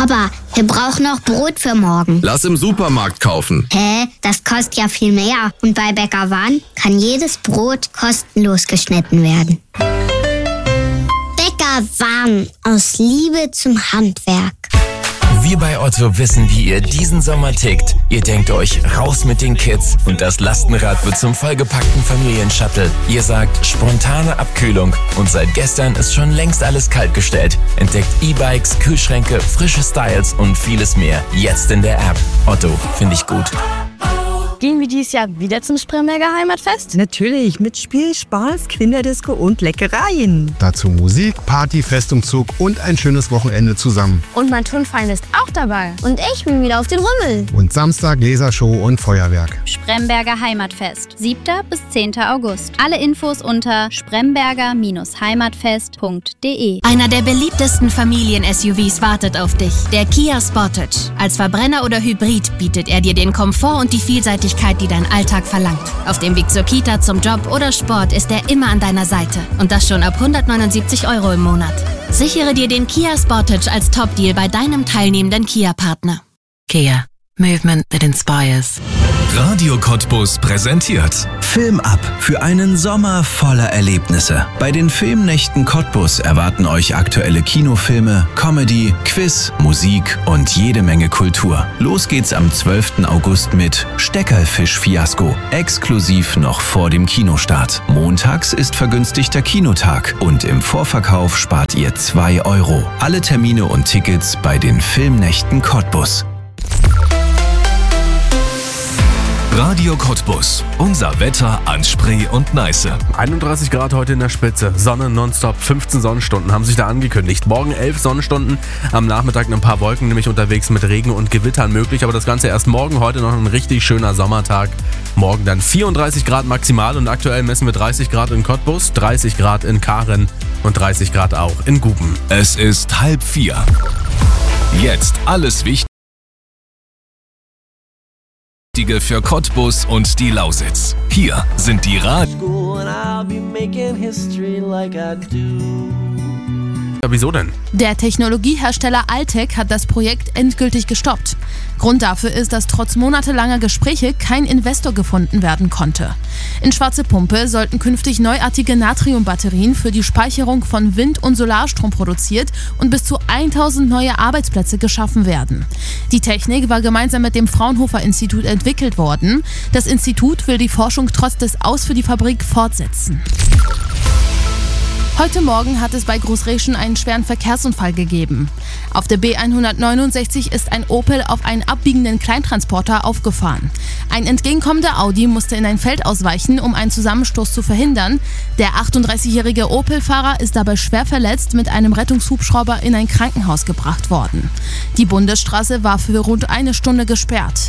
Papa, wir brauchen noch Brot für morgen. Lass im Supermarkt kaufen. Hä? Das kostet ja viel mehr. Und bei Bäcker Wan kann jedes Brot kostenlos geschnitten werden. Bäcker Wan, aus Liebe zum Handwerk. Wir bei Otto wissen, wie ihr diesen Sommer tickt. Ihr denkt euch, raus mit den Kids und das Lastenrad wird zum vollgepackten Familienshuttle. Ihr sagt, spontane Abkühlung und seit gestern ist schon längst alles kaltgestellt. Entdeckt E-Bikes, Kühlschränke, frische Styles und vieles mehr. Jetzt in der App. Otto, finde ich gut. Gehen wir dieses Jahr wieder zum Spremberger Heimatfest? Natürlich, mit Spiel, Spaß, Kinderdisco und Leckereien. Dazu Musik, Party, Festumzug und ein schönes Wochenende zusammen. Und mein Turnverein ist auch dabei. Und ich bin wieder auf den Rummel. Und Samstag Lasershow und Feuerwerk. Spremberger Heimatfest, 7. bis 10. August. Alle Infos unter spremberger-heimatfest.de. Einer der beliebtesten Familien-SUVs wartet auf dich, der Kia Sportage. Als Verbrenner oder Hybrid bietet er dir den Komfort und die Vielseitigkeit, die dein Alltag verlangt. Auf dem Weg zur Kita, zum Job oder Sport ist er immer an deiner Seite. Und das schon ab 179 € im Monat. Sichere dir den Kia Sportage als Top-Deal bei deinem teilnehmenden Kia-Partner. Kia. Movement that inspires. Radio Cottbus präsentiert Film ab für einen Sommer voller Erlebnisse. Bei den Filmnächten Cottbus erwarten euch aktuelle Kinofilme, Comedy, Quiz, Musik und jede Menge Kultur. Los geht's am 12. August mit Steckerlfisch-Fiasko. Exklusiv noch vor dem Kinostart. Montags ist vergünstigter Kinotag und im Vorverkauf spart ihr 2 €. Alle Termine und Tickets bei den Filmnächten Cottbus. Radio Cottbus. Unser Wetter an Spree und Neiße. 31 Grad heute in der Spitze. Sonne nonstop. 15 Sonnenstunden haben sich da angekündigt. Morgen 11 Sonnenstunden. Am Nachmittag ein paar Wolken, nämlich unterwegs mit Regen und Gewittern möglich. Aber das Ganze erst morgen. Heute noch ein richtig schöner Sommertag. Morgen dann 34 Grad maximal und aktuell messen wir 30 Grad in Cottbus, 30 Grad in Karen und 30 Grad auch in Guben. Es ist 3:30. Jetzt alles Wichtige für Cottbus und die Lausitz. Hier sind die Wieso denn? Der Technologiehersteller Altec hat das Projekt endgültig gestoppt. Grund dafür ist, dass trotz monatelanger Gespräche kein Investor gefunden werden konnte. In Schwarze Pumpe sollten künftig neuartige Natriumbatterien für die Speicherung von Wind- und Solarstrom produziert und bis zu 1000 neue Arbeitsplätze geschaffen werden. Die Technik war gemeinsam mit dem Fraunhofer-Institut entwickelt worden. Das Institut will die Forschung trotz des Aus für die Fabrik fortsetzen. Heute Morgen hat es bei Großreschen einen schweren Verkehrsunfall gegeben. Auf der B169 ist ein Opel auf einen abbiegenden Kleintransporter aufgefahren. Ein entgegenkommender Audi musste in ein Feld ausweichen, um einen Zusammenstoß zu verhindern. Der 38-jährige Opel-Fahrer ist dabei schwer verletzt mit einem Rettungshubschrauber in ein Krankenhaus gebracht worden. Die Bundesstraße war für rund eine Stunde gesperrt.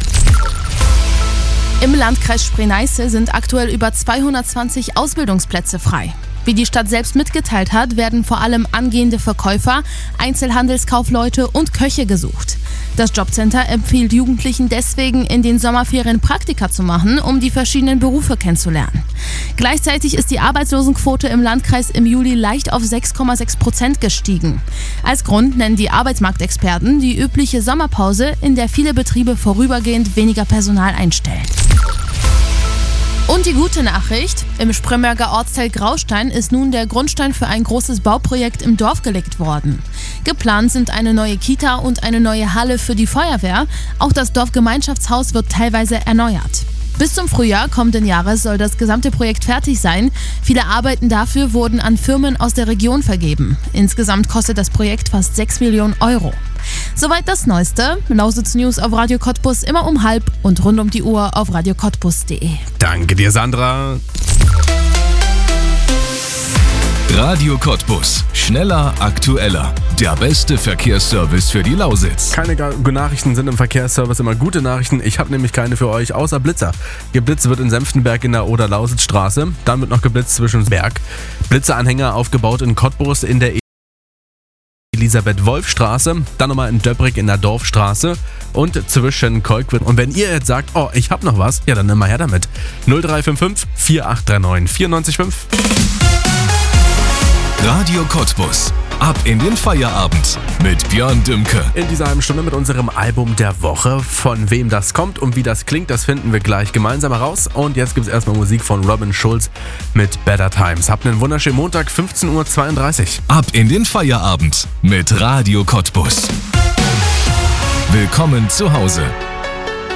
Im Landkreis Spree-Neiße sind aktuell über 220 Ausbildungsplätze frei. Wie die Stadt selbst mitgeteilt hat, werden vor allem angehende Verkäufer, Einzelhandelskaufleute und Köche gesucht. Das Jobcenter empfiehlt Jugendlichen deswegen, in den Sommerferien Praktika zu machen, um die verschiedenen Berufe kennenzulernen. Gleichzeitig ist die Arbeitslosenquote im Landkreis im Juli leicht auf 6,6% gestiegen. Als Grund nennen die Arbeitsmarktexperten die übliche Sommerpause, in der viele Betriebe vorübergehend weniger Personal einstellen. Und die gute Nachricht: Im Spremberger Ortsteil Graustein ist nun der Grundstein für ein großes Bauprojekt im Dorf gelegt worden. Geplant sind eine neue Kita und eine neue Halle für die Feuerwehr. Auch das Dorfgemeinschaftshaus wird teilweise erneuert. Bis zum Frühjahr kommenden Jahres soll das gesamte Projekt fertig sein. Viele Arbeiten dafür wurden an Firmen aus der Region vergeben. Insgesamt kostet das Projekt fast 6 Millionen €. Soweit das Neueste. Lausitz News auf Radio Cottbus immer um 12:30 und rund um die Uhr auf radiocottbus.de. Danke dir, Sandra. Radio Cottbus. Schneller, aktueller. Der beste Verkehrsservice für die Lausitz. Keine Nachrichten sind im Verkehrsservice immer gute Nachrichten. Ich habe nämlich keine für euch, außer Blitzer. Geblitzt wird in Senftenberg in der Oder-Lausitz-Straße. Dann wird noch geblitzt zwischen Berg. Blitzeranhänger aufgebaut in Cottbus in der Elisabeth-Wolf-Straße, dann nochmal in Döbrig in der Dorfstraße und zwischen Kolkwitz. Und wenn ihr jetzt sagt, oh, ich hab noch was, ja, dann immer her damit. 0355 4839 94,5. Radio Cottbus. Ab in den Feierabend mit Björn Dümke. In dieser halben Stunde mit unserem Album der Woche. Von wem das kommt und wie das klingt, das finden wir gleich gemeinsam heraus. Und jetzt gibt es erstmal Musik von Robin Schulz mit Better Times. Habt einen wunderschönen Montag, 15:32 Uhr. Ab in den Feierabend mit Radio Cottbus. Willkommen zu Hause.